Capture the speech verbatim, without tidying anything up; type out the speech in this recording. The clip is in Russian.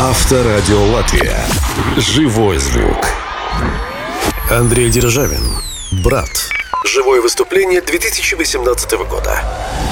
Авторадио Латвия. Живой звук. Андрей Державин. Брат. Живое выступление две тысячи восемнадцатого года.